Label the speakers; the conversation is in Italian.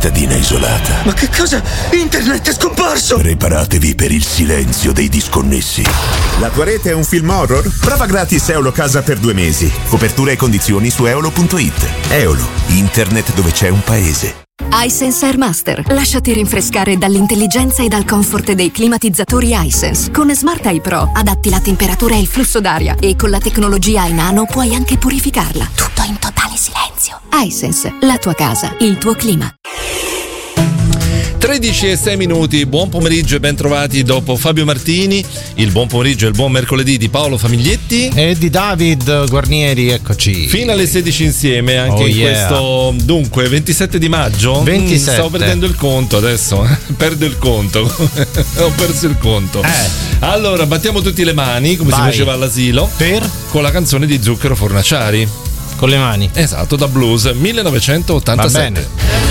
Speaker 1: cittadina isolata.
Speaker 2: Ma che cosa? Internet è scomparso!
Speaker 1: Preparatevi per il silenzio dei disconnessi.
Speaker 3: La tua rete è un film horror? Prova gratis Eolo Casa per 2 mesi. Copertura e condizioni su eolo.it. Eolo, internet dove c'è un paese.
Speaker 4: iSense Airmaster. Lasciati rinfrescare dall'intelligenza e dal comfort dei climatizzatori iSense. Con Smart Eye Pro adatti la temperatura e il flusso d'aria e con la tecnologia iNano puoi anche purificarla. Tutto in totale silenzio. iSense, la tua casa, il tuo clima.
Speaker 5: 13:06. Buon pomeriggio e ben trovati dopo Fabio Martini. Il buon pomeriggio e il buon mercoledì di Paolo Famiglietti
Speaker 6: e di David Guarnieri, eccoci.
Speaker 5: Fino alle 16 insieme anche in questo, dunque, 27 di maggio.
Speaker 6: 27.
Speaker 5: Stavo perdendo il conto adesso. Perdo il conto. Ho perso il conto. Allora, battiamo tutti le mani come si faceva all'asilo con la canzone di Zucchero Fornaciari.
Speaker 6: Con le mani.
Speaker 5: Esatto, da Blues 1987.
Speaker 6: Va bene.